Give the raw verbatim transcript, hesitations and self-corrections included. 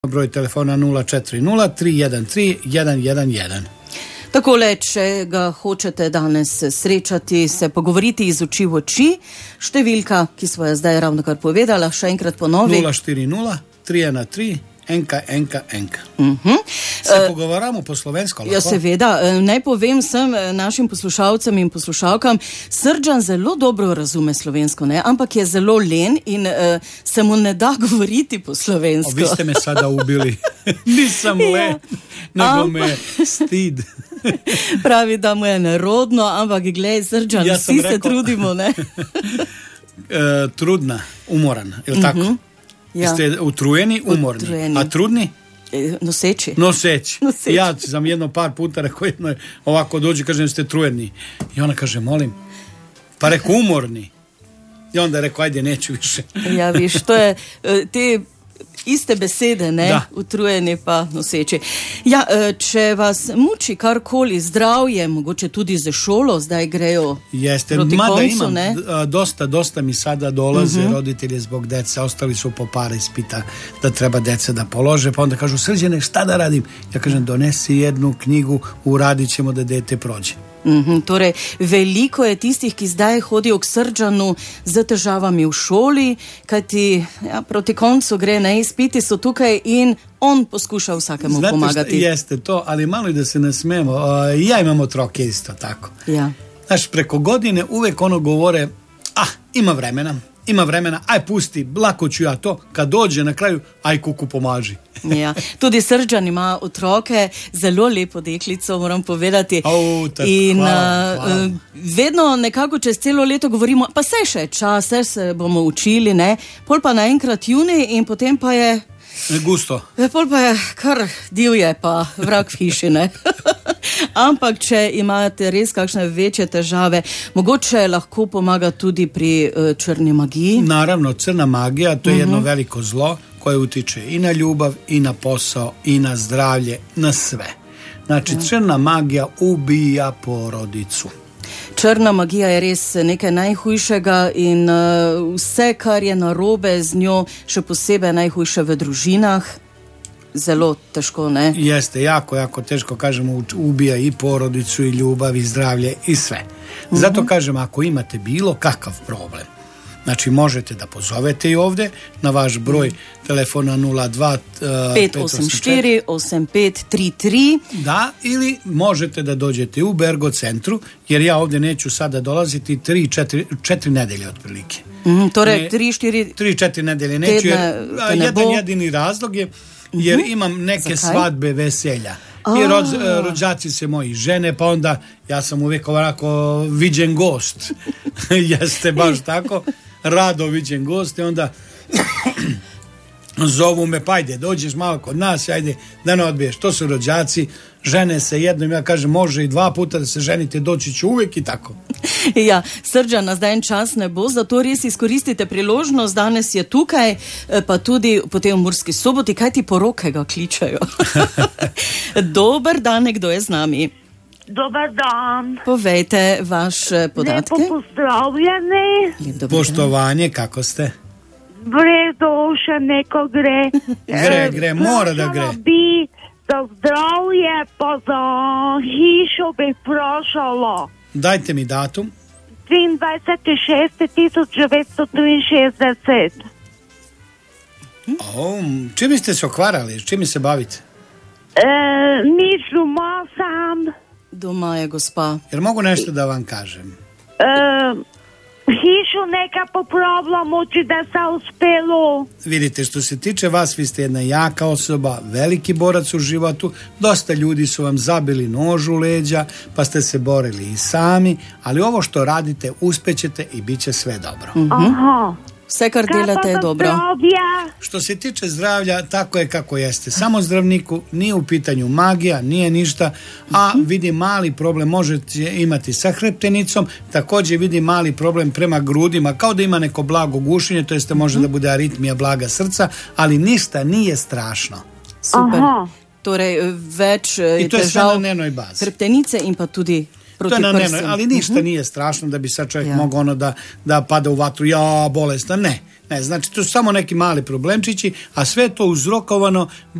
broj telefona nula četiri nula tri jedan tri jedan jedan jedan. Takole, če ga hočete danes srečati, se pogovoriti iz oči v oči, številka, ki smo jo zdaj ravno kar povedala, še enkrat ponovi. nula štiri nula tri ena tri enka enka enka. Uh-huh. Se uh, pogovarjamo po slovensko, lahko? Ja, seveda. Naj povem sem našim poslušalcem in poslušalkam, Srdžan zelo dobro razume slovensko, ne? Ampak je zelo len in uh, se mu ne da govoriti po slovensko. O, vi ste me sada ubili. Nisem len, nego me stid. Pravi, da mu je nerodno, ampak glej, Srdžan, ja vsi rekel, se trudimo, ne? uh, trudna, umoran, je li uh-huh. tako? Ja. Ste utrujeni, umorni. Utrujeni. A trudni? Noseći. Noseći. Noseći. Ja sam jedno par puta rekao jedno, ovako dođe, kažem, ste trujeni. I ona kaže, molim. Pa rekao, umorni. I onda je rekao, ajde, neću više. Ja, viš, to je te iste besede, ne? Da. Utrujeni pa noseči. Ja, če vas muči karkoli zdravje, mogoče tudi za šolo, zdaj grejo Jeste, proti mada koncu, imam, ne? dosta, dosta mi sada dolaze uh-huh. roditelji zbog dece, ostali su po par ispita da treba dece da polože, pa onda kažu, Srđane, šta da radim? Ja kažem, donesi jednu knjigu, uradit ćemo da dete prođe. Mm-hmm, torej, veliko je tistih, ki zdaj hodijo k Srdžanu z težavami v šoli, kajti ja, proti koncu gre, ne, izpiti so tukaj in on poskuša vsakemu Znate pomagati. Znate šta, jeste to, ali malo i da se ne smemo, uh, ja imam otroke isto tako. Ja. Znaš, preko godine uvek ono govore, ah, ima vremena, ima vremena, aj pusti, lako ću ja to, kad dođe na kraju, aj kuku pomaži. Ja. Tudi Srdžan ima otroke, zelo lepo deklico, moram povedati. Oh, tak, in hvala, hvala. Uh, vedno nekako čez celo leto govorimo, pa saj še čas, saj se bomo učili, ne? Pol pa naenkrat juni in potem pa je... Gusto. Pol pa je kar divje, pa vrag v hiši, ne? Ampak, če imate res kakšne večje težave, mogoče lahko pomaga tudi pri uh, črni magiji. Naravno, crna magija, to je uh-huh. jedno veliko zlo koje utiče i na ljubav, i na posao, i na zdravlje, na sve. Znači, uh-huh. crna magija ubija porodicu. Črna magija je res nekaj najhujšega in uh, vse, kar je narobe z njo, še posebej najhujše v družinah, zelo težko, ne? Jeste, jako, jako teško, kažemo, ubija i porodicu, i ljubav, i zdravlje, i sve. Zato uh-huh. kažem, ako imate bilo kakav problem, znači možete da pozovete i ovdje na vaš broj uh-huh. telefona nula dva pet osam štiri osam pet tri tri. Da, ili možete da dođete u Bergo centru, jer ja ovdje neću sada dolaziti tri četiri nedelje otprilike. Mm, torej, tri četiri tri četiri nedelje neću, jer jedan jedini razlog je jer uh-huh. imam neke Zakaj? svadbe, veselja. I rođ, rođaci se moji žene, pa onda ja sam uvijek ovako viđen gost. Jeste baš tako, rado viđen gost i onda zovu me, pa ajde, dođeš malo kod nas, ajde, da ne odbiješ. To su rođaci, žene se jednom, ja kažem, može i dva puta da se ženite, doći ću uvijek i tako. Ja, Srdžana zdaj en čas ne bo, zato res izkoristite priložnost, danes je tukaj, pa tudi potem v Murski Soboti, kaj ti poroke ga kličajo. Dober dan, kdo je z nami? Dobar dan. Povejte vaše podatke. Lepo pozdravljeni. Lep Poštovanje, kako ste? Vredo še neko gre. Gre, gre, mora da gre. Bi za zdravje, pa za hišo bi vprašalo. Dajte mi datum. triindvajseti šesti tisoč devetsto triinšestdeset. O, čim ste se okvarali? Čim se bavite? E, nič doma sam. Doma je gospa. Jer mogu nešto da vam kažem? E, hišu neka popravljamo, či da se uspelo. Vidite, što se tiče vas, vi ste jedna jaka osoba, veliki borac u životu, dosta ljudi su vam zabili nož u leđa, pa ste se borili i sami, ali ovo što radite, uspećete i bit će sve dobro. Mm-hmm. Aha. Sve kar delate je dobro. Zdravlja. Što se tiče zdravlja, tako je kako jeste. Samo zdravniku, nije u pitanju magija, nije ništa, a vidi mali problem, možete imati sa hreptenicom, također vidi mali problem prema grudima, kao da ima neko blago gušenje, to jeste može da bude aritmija blaga srca, ali ništa nije strašno. Super. Aha. Torej, več je I to je sve težav na njenoj bazi. hreptenice in pa tudi To je na nenoj, ali ništa uh-huh. nije strašno da bi sad čovjek ja. mogao ono da, da pada u vatru, ja, bolestan, ne. Ne, znači to su samo neki mali problemčići, a sve to uzrokovano